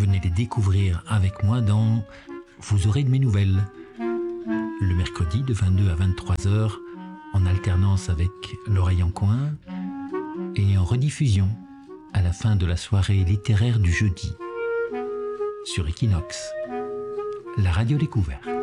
venez les découvrir avec moi dans Vous aurez de mes nouvelles. Le mercredi de 22 à 23 heures, en alternance avec L'Oreille en coin, et en rediffusion à la fin de la soirée littéraire du jeudi sur Equinox, la radio découverte.